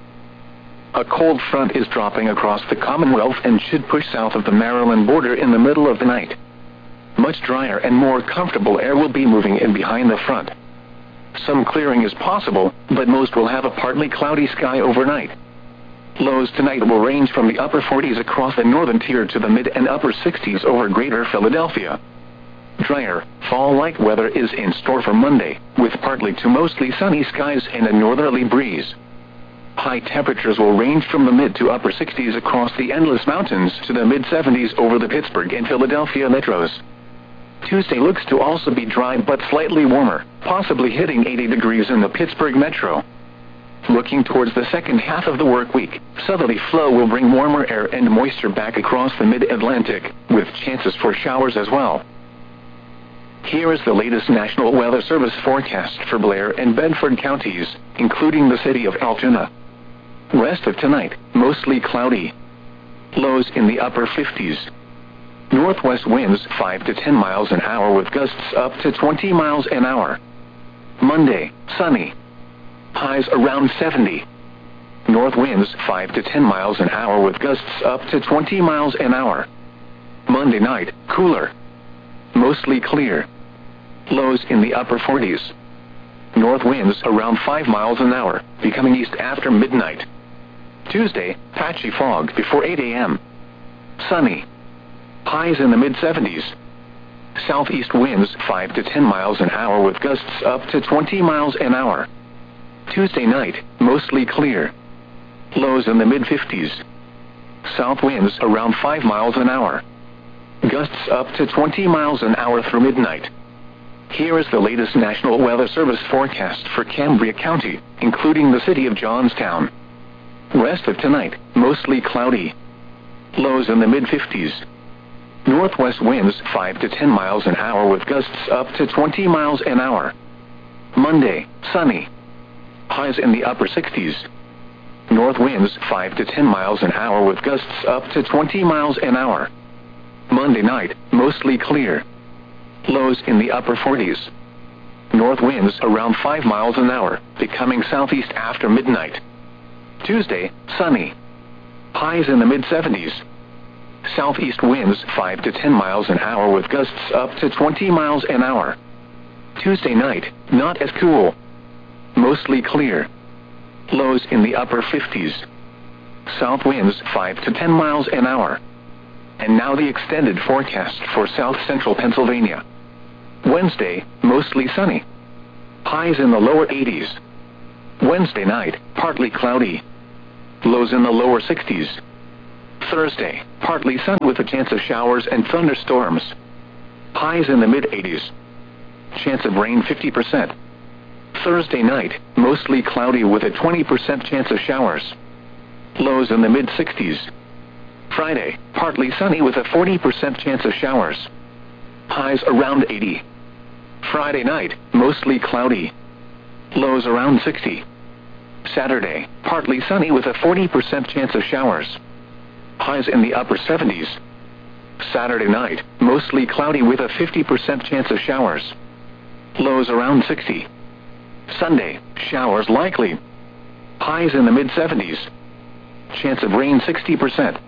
A cold front is dropping across the Commonwealth and should push south of the Maryland border in the middle of the night. Much drier and more comfortable air will be moving in behind the front. Some clearing is possible, but most will have a partly cloudy sky overnight. Lows tonight will range from the upper 40s across the northern tier to the mid and upper 60s over greater Philadelphia. Drier, fall-like weather is in store for Monday, with partly to mostly sunny skies and a northerly breeze. High temperatures will range from the mid to upper 60s across the Endless Mountains to the mid-70s over the Pittsburgh and Philadelphia metros. Tuesday looks to also be dry but slightly warmer, possibly hitting 80 degrees in the Pittsburgh metro. Looking towards the second half of the work week, southerly flow will bring warmer air and moisture back across the mid-Atlantic, with chances for showers as well. Here is the latest National Weather Service forecast for Blair and Bedford counties, including the city of Altoona. Rest of tonight, mostly cloudy. Lows in the upper 50s. Northwest winds 5 to 10 miles an hour with gusts up to 20 miles an hour. Monday, sunny. Highs around 70. North winds 5 to 10 miles an hour with gusts up to 20 miles an hour. Monday night, cooler. Mostly clear. Lows in the upper 40s. North winds around 5 miles an hour, becoming east after midnight. Tuesday, patchy fog before 8 a.m. Sunny. Highs in the mid-70s. Southeast winds 5 to 10 miles an hour with gusts up to 20 miles an hour. Tuesday night, mostly clear. Lows in the mid-50s. South winds around 5 miles an hour. Gusts up to 20 miles an hour through midnight. Here is the latest National Weather Service forecast for Cambria County, including the city of Johnstown. Rest of tonight, mostly cloudy. Lows in the mid-50s. Northwest winds 5 to 10 miles an hour with gusts up to 20 miles an hour. Monday, sunny. Highs in the upper 60s. North winds 5 to 10 miles an hour with gusts up to 20 miles an hour. Monday night, mostly clear. Lows in the upper 40s. North winds around 5 miles an hour, becoming southeast after midnight. Tuesday, sunny. Highs in the mid-70s. Southeast winds 5 to 10 miles an hour with gusts up to 20 miles an hour. Tuesday night, not as cool. Mostly clear. Lows in the upper 50s. south winds 5 to 10 miles an hour. And now the extended forecast for south central Pennsylvania. Wednesday, mostly sunny. Highs in the lower 80s. Wednesday night, partly cloudy. Lows in the lower 60s. Thursday, partly sun with a chance of showers and thunderstorms. Highs in the mid-80s. Chance of rain 50%. Thursday night, mostly cloudy with a 20% chance of showers. Lows in the mid-60s. Friday, partly sunny with a 40% chance of showers. Highs around 80. Friday night, mostly cloudy. Lows around 60. Saturday, partly sunny with a 40% chance of showers. Highs in the upper 70s. Saturday night, mostly cloudy with a 50% chance of showers. Lows around 60. Sunday, showers likely. Highs in the mid-70s. Chance of rain 60%.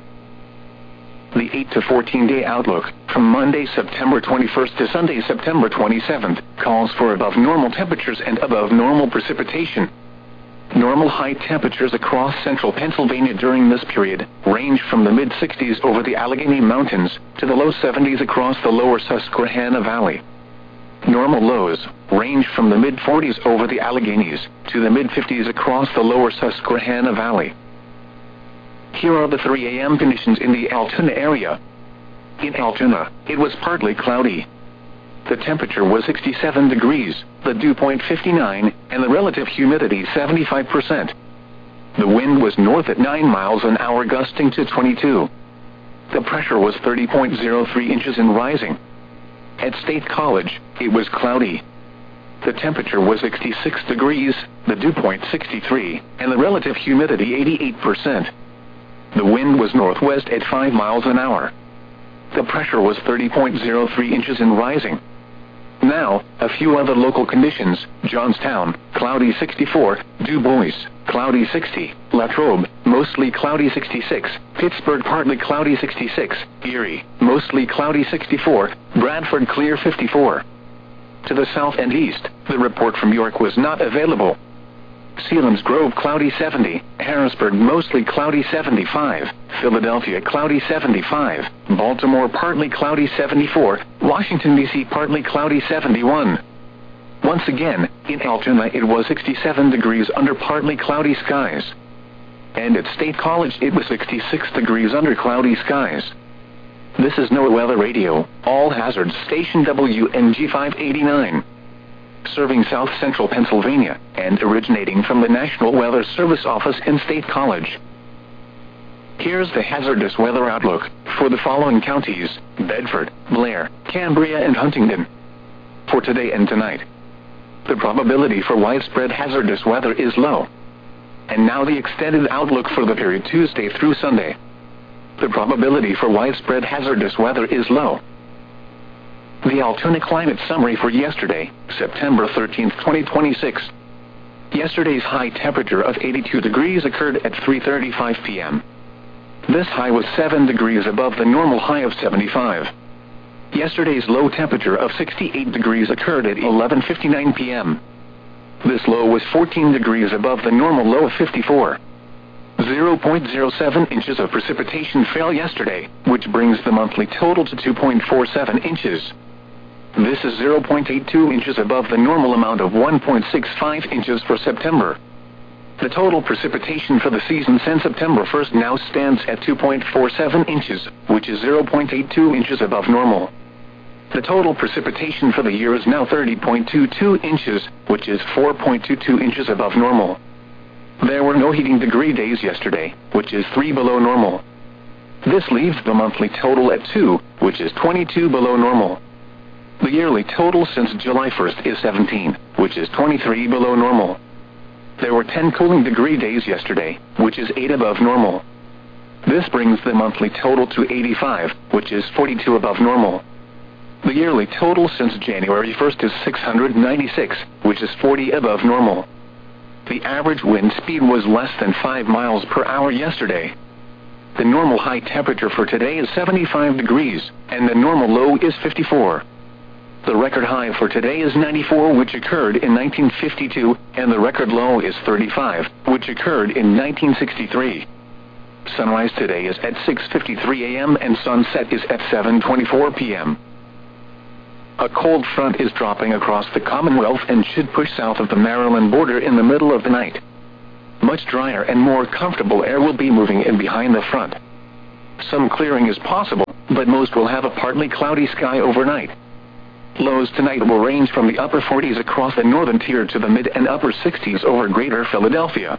The 8 to 14-day outlook, from Monday, September 21st to Sunday, September 27th, calls for above normal temperatures and above normal precipitation. Normal high temperatures across central Pennsylvania during this period range from the mid-60s over the Allegheny Mountains to the low 70s across the lower Susquehanna Valley. Normal lows range from the mid-40s over the Alleghenies to the mid-50s across the lower Susquehanna Valley. Here are the 3 a.m. conditions in the Altoona area. In Altoona, it was partly cloudy. The temperature was 67 degrees, the dew point 59, and the relative humidity 75%. The wind was north at 9 miles an hour, gusting to 22. The pressure was 30.03 inches and rising. At State College, it was cloudy. The temperature was 66 degrees, the dew point 63, and the relative humidity 88%. The wind was northwest at 5 miles an hour. The pressure was 30.03 inches and rising. Now, a few other local conditions: Johnstown, cloudy 64, Du Bois, cloudy 60, Latrobe, mostly cloudy 66, Pittsburgh, partly cloudy 66, Erie, mostly cloudy 64, Bradford, clear 54. To the south and east, the report from York was not available. Selinsgrove, cloudy 70, Harrisburg, mostly cloudy 75, Philadelphia, cloudy 75, Baltimore, partly cloudy 74, Washington, D.C., partly cloudy 71. Once again, in Altoona it was 67 degrees under partly cloudy skies. And at State College it was 66 degrees under cloudy skies. This is NOAA Weather Radio, all hazards station WNG 589. Serving south central Pennsylvania, and originating from the National Weather Service office in State College. Here's the hazardous weather outlook for the following counties: Bedford, Blair, Cambria, and Huntingdon. For today and tonight, the probability for widespread hazardous weather is low. And now the extended outlook for the period Tuesday through Sunday. The probability for widespread hazardous weather is low. The Altoona climate summary for yesterday, September 13, 2026. Yesterday's high temperature of 82 degrees occurred at 3:35 p.m. This high was 7 degrees above the normal high of 75. Yesterday's low temperature of 68 degrees occurred at 11:59 p.m. This low was 14 degrees above the normal low of 54. 0.07 inches of precipitation fell yesterday, which brings the monthly total to 2.47 inches. This is 0.82 inches above the normal amount of 1.65 inches for September. The total precipitation for the season since September 1st now stands at 2.47 inches, which is 0.82 inches above normal. The total precipitation for the year is now 30.22 inches, which is 4.22 inches above normal. There were no heating degree days yesterday, which is 3 below normal. This leaves the monthly total at 2, which is 22 below normal. The yearly total since July 1st is 17, which is 23 below normal. There were 10 cooling degree days yesterday, which is 8 above normal. This brings the monthly total to 85, which is 42 above normal. The yearly total since January 1st is 696, which is 40 above normal. The average wind speed was less than 5 miles per hour yesterday. The normal high temperature for today is 75 degrees, and the normal low is 54. The record high for today is 94, which occurred in 1952, and the record low is 35, which occurred in 1963. Sunrise today is at 6:53 a.m. and sunset is at 7:24 p.m. A cold front is dropping across the Commonwealth and should push south of the Maryland border in the middle of the night. Much drier and more comfortable air will be moving in behind the front. Some clearing is possible, but most will have a partly cloudy sky overnight. Lows tonight will range from the upper 40s across the northern tier to the mid and upper 60s over Greater Philadelphia.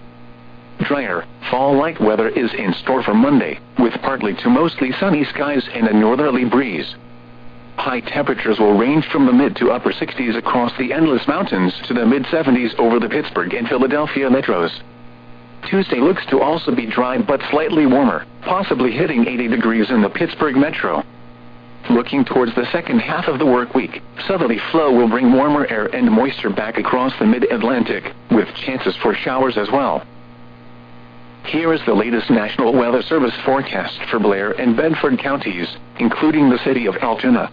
Drier, fall-like weather is in store for Monday, with partly to mostly sunny skies and a northerly breeze. High temperatures will range from the mid to upper 60s across the Endless Mountains to the mid-70s over the Pittsburgh and Philadelphia metros. Tuesday looks to also be dry but slightly warmer, possibly hitting 80 degrees in the Pittsburgh metro. Looking towards the second half of the work week, southerly flow will bring warmer air and moisture back across the mid-Atlantic, with chances for showers as well. Here is the latest National Weather Service forecast for Blair and Bedford counties, including the city of Altoona.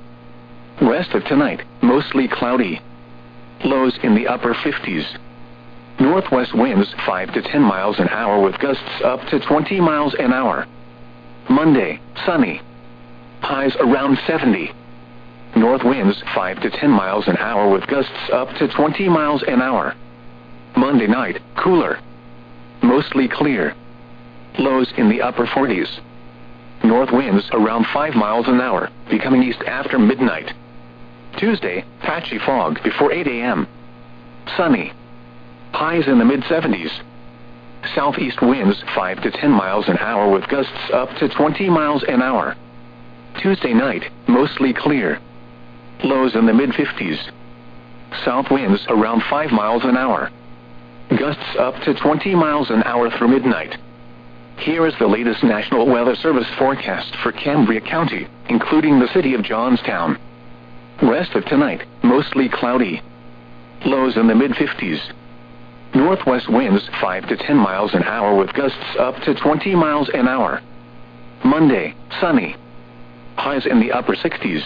Rest of tonight, mostly cloudy. Lows in the upper 50s. Northwest winds 5 to 10 miles an hour with gusts up to 20 miles an hour. Monday, sunny. Highs around 70. North winds 5 to 10 miles an hour with gusts up to 20 miles an hour. Monday night, cooler. Mostly clear. Lows in the upper 40s. North winds around 5 miles an hour, becoming east after midnight. Tuesday, patchy fog before 8 a.m. Sunny. Highs in the mid-70s. Southeast winds 5 to 10 miles an hour with gusts up to 20 miles an hour. Tuesday night, mostly clear. Lows in the mid-50s. South winds around 5 miles an hour. Gusts up to 20 miles an hour through midnight. Here is the latest National Weather Service forecast for Cambria County, including the city of Johnstown. Rest of tonight, mostly cloudy. Lows in the mid-50s. Northwest winds 5 to 10 miles an hour with gusts up to 20 miles an hour. Monday, sunny. Highs in the upper 60s.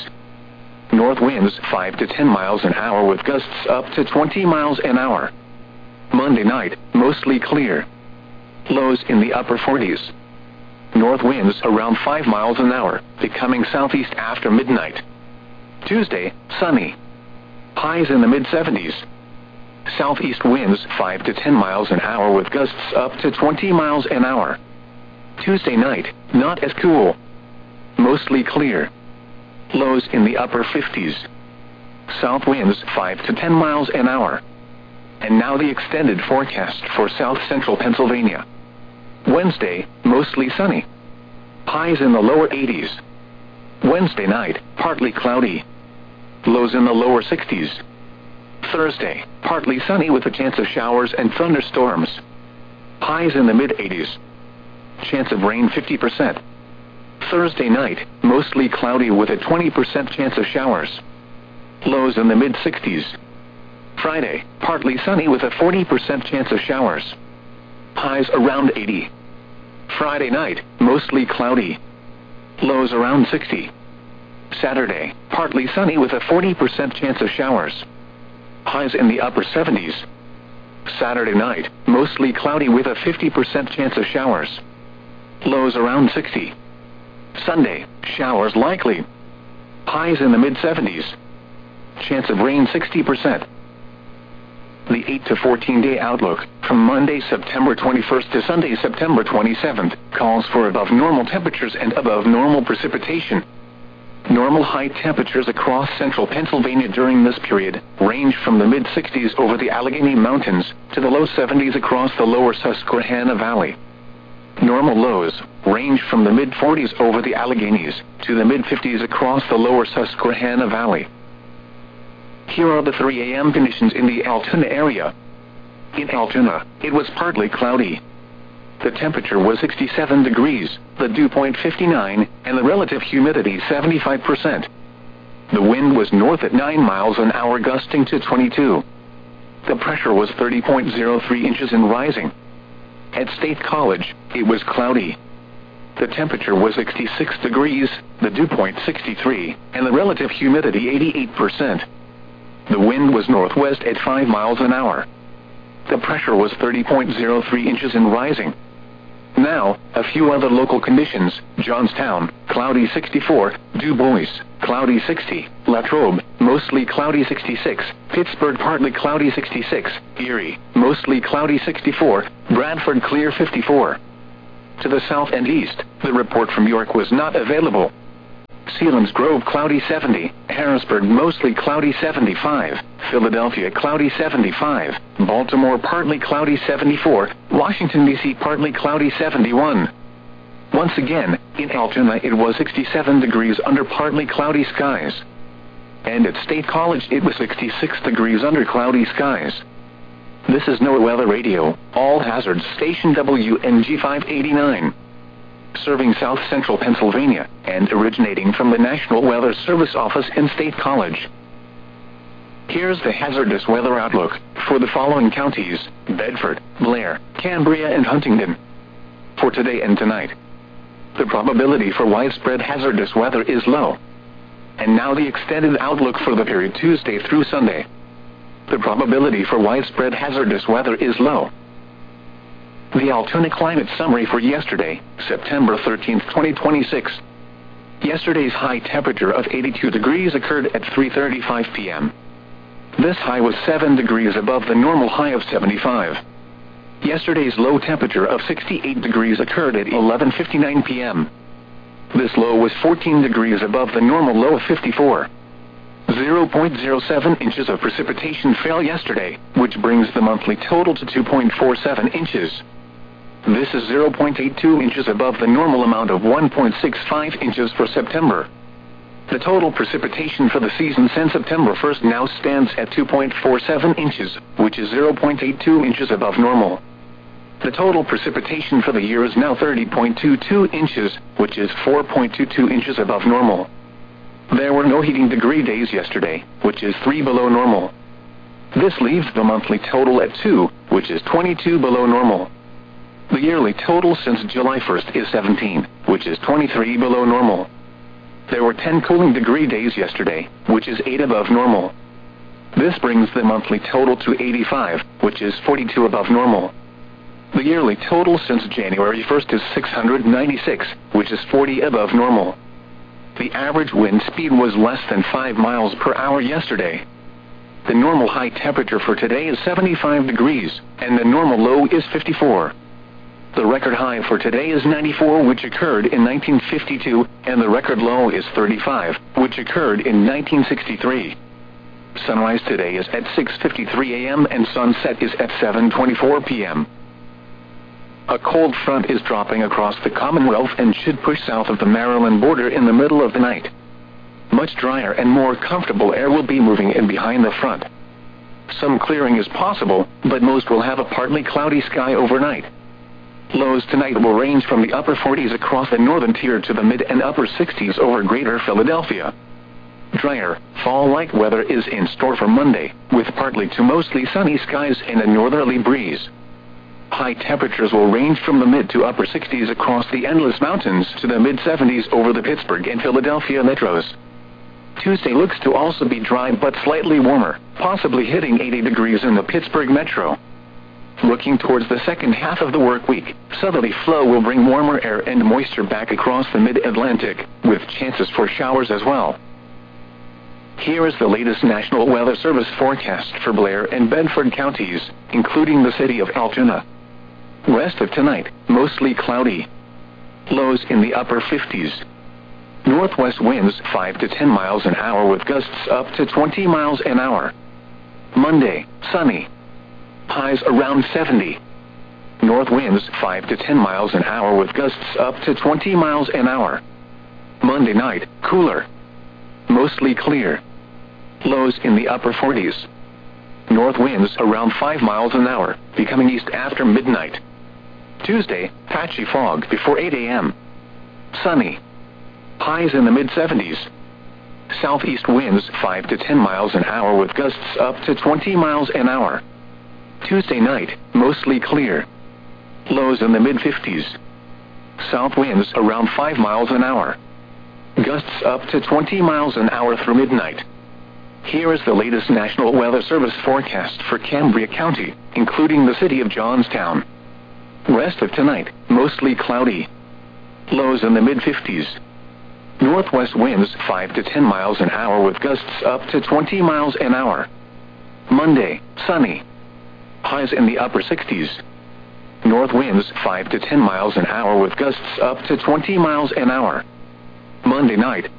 North winds 5 to 10 miles an hour with gusts up to 20 miles an hour. Monday night, mostly clear. Lows in the upper 40s. North winds around 5 miles an hour, becoming southeast after midnight. Tuesday, sunny. Highs in the mid-70s. Southeast winds 5 to 10 miles an hour with gusts up to 20 miles an hour. Tuesday night, not as cool. Mostly clear. Lows in the upper 50s. South winds 5 to 10 miles an hour. And now the extended forecast for south central Pennsylvania. Wednesday, mostly sunny. Highs in the lower 80s. Wednesday night, partly cloudy. Lows in the lower 60s. Thursday, partly sunny with a chance of showers and thunderstorms. Highs in the mid-80s. Chance of rain 50%. Thursday night, mostly cloudy with a 20% chance of showers. Lows in the mid-60s. Friday, partly sunny with a 40% chance of showers. Highs around 80. Friday night, mostly cloudy. Lows around 60. Saturday, partly sunny with a 40% chance of showers. Highs in the upper 70s. Saturday night, mostly cloudy with a 50% chance of showers. Lows around 60. Sunday, showers likely. Highs in the mid-70s. Chance of rain 60%. The 8 to 14-day outlook, from Monday, September 21st to Sunday, September 27th, calls for above normal temperatures and above normal precipitation. Normal high temperatures across central Pennsylvania during this period range from the mid-60s over the Allegheny Mountains to the low 70s across the lower Susquehanna Valley. Normal lows range from the mid-40s over the Alleghenies to the mid-50s across the lower Susquehanna Valley. Here are the 3 a.m. conditions in the Altoona area. In Altoona, it was partly cloudy. The temperature was 67 degrees, the dew point 59, and the relative humidity 75%. The wind was north at 9 miles an hour gusting to 22. The pressure was 30.03 inches and rising. At State College, it was cloudy. The temperature was 66 degrees, the dew point 63, and the relative humidity 88%. The wind was northwest at 5 miles an hour. The pressure was 30.03 inches and rising. Now, a few other local conditions: Johnstown, cloudy 64, Du Bois, cloudy 60, Latrobe, mostly cloudy 66, Pittsburgh partly cloudy 66, Erie, mostly cloudy 64, Bradford clear 54. To the south and east, the report from York was not available. Selinsgrove cloudy 70, Harrisburg mostly cloudy 75, Philadelphia cloudy 75, Baltimore partly cloudy 74, Washington, D.C. partly cloudy 71. Once again, in Altoona it was 67 degrees under partly cloudy skies. And at State College it was 66 degrees under cloudy skies. This is NOAA Weather Radio, All Hazards Station WNG 589. Serving South Central Pennsylvania, and originating from the National Weather Service office in State College. Here's the hazardous weather outlook for the following counties: Bedford, Blair, Cambria, and Huntingdon. For today and tonight, the probability for widespread hazardous weather is low. And now the extended outlook for the period Tuesday through Sunday. The probability for widespread hazardous weather is low. The Altoona climate summary for yesterday, September 13, 2026. Yesterday's high temperature of 82 degrees occurred at 3:35 p.m. This high was 7 degrees above the normal high of 75. Yesterday's low temperature of 68 degrees occurred at 11:59 p.m. This low was 14 degrees above the normal low of 54. 0.07 inches of precipitation fell yesterday, which brings the monthly total to 2.47 inches. This is 0.82 inches above the normal amount of 1.65 inches for September. The total precipitation for the season since September 1st now stands at 2.47 inches, which is 0.82 inches above normal. The total precipitation for the year is now 30.22 inches, which is 4.22 inches above normal. There were no heating degree days yesterday, which is 3 below normal. This leaves the monthly total at 2, which is 22 below normal. The yearly total since July 1st is 17, which is 23 below normal. There were 10 cooling degree days yesterday, which is 8 above normal. This brings the monthly total to 85, which is 42 above normal. The yearly total since January 1st is 696, which is 40 above normal. The average wind speed was less than 5 miles per hour yesterday. The normal high temperature for today is 75 degrees, and the normal low is 54. The record high for today is 94, which occurred in 1952, and the record low is 35, which occurred in 1963. Sunrise today is at 6:53 a.m. and sunset is at 7:24 p.m. A cold front is dropping across the Commonwealth and should push south of the Maryland border in the middle of the night. Much drier and more comfortable air will be moving in behind the front. Some clearing is possible, but most will have a partly cloudy sky overnight. Lows tonight will range from the upper 40s across the northern tier to the mid and upper 60s over greater Philadelphia. Drier, fall-like weather is in store for Monday, with partly to mostly sunny skies and a northerly breeze. High temperatures will range from the mid to upper 60s across the Endless Mountains to the mid-70s over the Pittsburgh and Philadelphia metros. Tuesday looks to also be dry but slightly warmer, possibly hitting 80 degrees in the Pittsburgh metro. Looking towards the second half of the work week, southerly flow will bring warmer air and moisture back across the mid-Atlantic, with chances for showers as well. Here is the latest National Weather Service forecast for Blair and Bedford counties, including the city of Altoona. Rest of tonight, mostly cloudy. Lows in the upper 50s. Northwest winds 5 to 10 miles an hour with gusts up to 20 miles an hour. Monday, sunny. Highs around 70. North winds 5 to 10 miles an hour with gusts up to 20 miles an hour. Monday night, cooler. Mostly clear. Lows in the upper 40s. North winds around 5 miles an hour, becoming east after midnight. Tuesday, patchy fog before 8 a.m. Sunny. Highs in the mid-70s. Southeast winds 5 to 10 miles an hour with gusts up to 20 miles an hour. Tuesday night, mostly clear. Lows in the mid-50s. South winds around 5 miles an hour. Gusts up to 20 miles an hour through midnight. Here is the latest National Weather Service forecast for Cambria County, including the city of Johnstown. Rest of tonight, mostly cloudy. Lows in the mid-50s. Northwest winds 5 to 10 miles an hour with gusts up to 20 miles an hour. Monday, sunny. Highs in the upper 60s. North winds 5 to 10 miles an hour with gusts up to 20 miles an hour. Monday night,